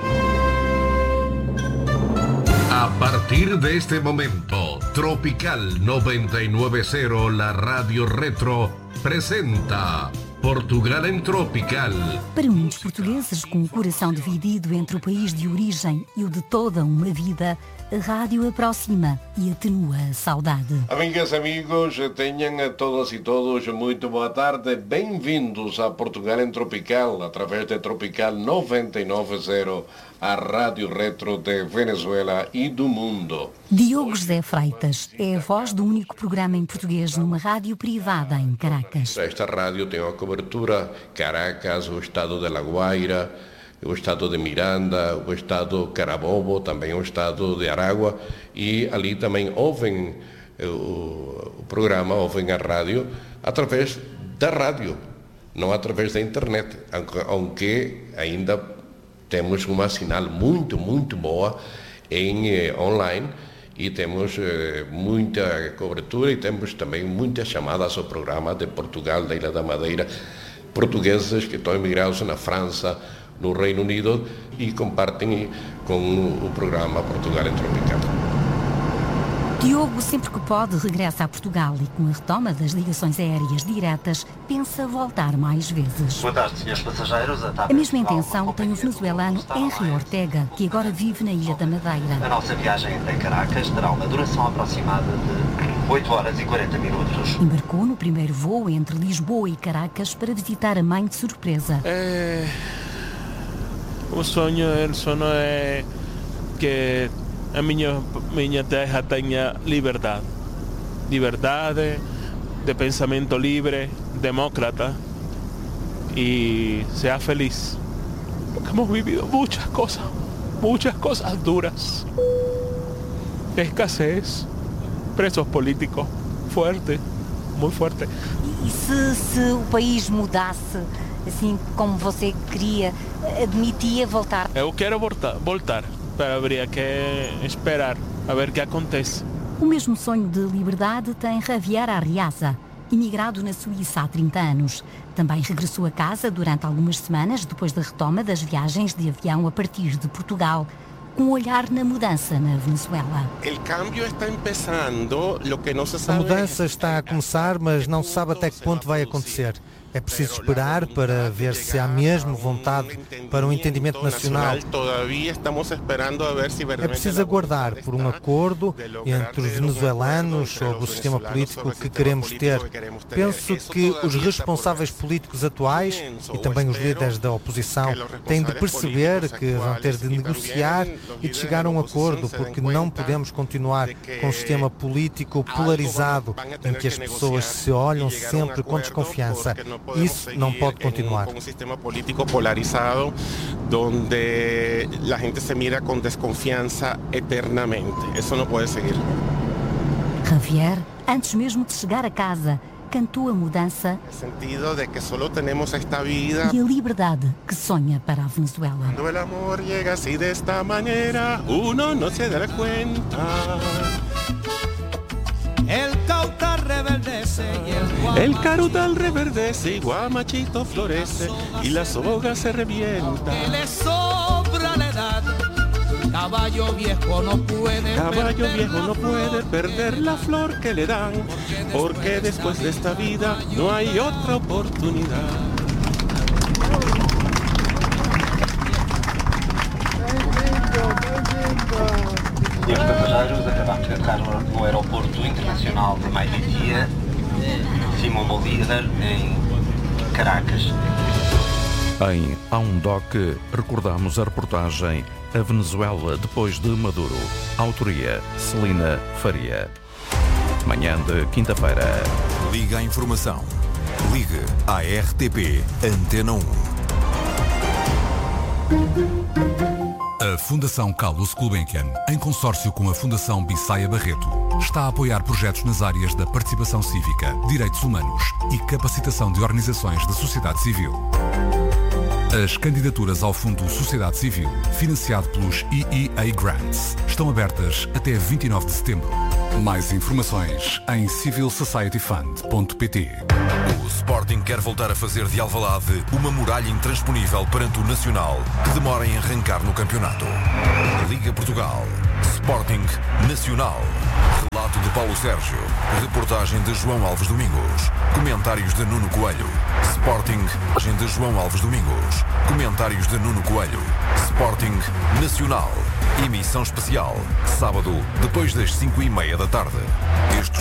A partir de este momento, Tropical noventa y nueve cero, la radio retro, presenta Portugal em Tropical. Para muitos portugueses com o coração dividido entre o país de origem e o de toda uma vida, a rádio aproxima e atenua a saudade. Amigas, amigos, tenham a todas e todos muito boa tarde. Bem-vindos a Portugal em Tropical, através de Tropical noventa y nueve cero, a rádio retro de Venezuela e do mundo. Diogo José Freitas é a voz do único programa em português numa rádio privada em Caracas. Esta rádio tem uma cobertura Caracas, o estado de La Guaira, o estado de Miranda, o estado Carabobo, também o estado de Aragua, e ali também ouvem o, o programa, ouvem a rádio através da rádio, não através da internet, aunque ainda temos uma sinal muito, muito boa em eh, online e temos eh, muita cobertura e temos também muitas chamadas ao programa de Portugal, da Ilha da Madeira, portugueses que estão emigrados na França, no Reino Unido e compartem com o programa Portugal em Tropical. Diogo, sempre que pode, regressa a Portugal e com a retoma das ligações aéreas diretas, pensa voltar mais vezes. Boa tarde, senhores passageiros. A, a mesma intenção tem o venezuelano Henry Ortega, que agora vive na Ilha da Madeira. A nossa viagem até Caracas terá uma duração aproximada de oito horas e quarenta minutos. Embarcou no primeiro voo entre Lisboa e Caracas para visitar a mãe de surpresa. É... O sonho, o sonho é que a minha, minha terra tenha liberdade. Liberdade, de pensamento livre, demócrata e seja feliz. Porque hemos vivido muchas cosas, muchas cosas duras. Escassez, presos políticos, fuerte, muito forte. E se, se o país mudasse, assim como você queria, admitia voltar? Eu quero voltar, voltar. Pero habría que esperar a ver o que acontece. O mesmo sonho de liberdade tem Javier Arriaza, imigrado na Suíça há trinta anos. Também regressou a casa durante algumas semanas depois da retoma das viagens de avião a partir de Portugal, com um olhar na mudança na Venezuela. A mudança está a começar, mas não se sabe até que ponto vai acontecer. É preciso esperar para ver se há mesmo vontade para um entendimento nacional. É preciso aguardar por um acordo entre os venezuelanos sobre o sistema político que queremos ter. Penso que os responsáveis políticos atuais e também os líderes da oposição têm de perceber que vão ter de negociar e de chegar a um acordo, porque não podemos continuar com um sistema político polarizado em que as pessoas se olham sempre com desconfiança. Isso não pode continuar. Um sistema político polarizado, onde a gente se mira com desconfiança eternamente. Isso não pode seguir. Javier, antes mesmo de chegar a casa, cantou a mudança sentido de que solo tenemos esta vida e a liberdade que sonha para a Venezuela. Quando o amor chega assim desta maneira, uno não se dá conta. El cautal reverdece y el El carutal reverdece y guamachito florece y la soga se revienta. Que le sobra la edad, caballo viejo no puede Caballo perder viejo no puede perder la flor que le dan, porque después de esta vida no hay otra oportunidad. Senhores passageiros, acabamos de aterrar no aeroporto internacional de Maiquetía, Simón Bolívar, em Caracas. Em A um Doc, recordamos a reportagem a Venezuela depois de Maduro. Autoria Celina Faria. Manhã de quinta-feira. Liga à informação. Ligue à R T P Antena um. A Fundação Carlos Gulbenkian, em consórcio com a Fundação Bissaia Barreto, está a apoiar projetos nas áreas da participação cívica, direitos humanos e capacitação de organizações da sociedade civil. As candidaturas ao Fundo Sociedade Civil, financiado pelos E E A Grants, estão abertas até vinte e nove de setembro. Mais informações em civil society fund ponto pt. O Sporting quer voltar a fazer de Alvalade uma muralha intransponível perante o Nacional, que demora em arrancar no campeonato. Liga Portugal. Sporting Nacional. Relato de Paulo Sérgio. Reportagem de João Alves Domingos. Comentários de Nuno Coelho. Sporting de João Alves Domingos. Comentários de Nuno Coelho. Sporting Nacional. Emissão especial. Sábado, depois das cinco e meia da tarde. Estes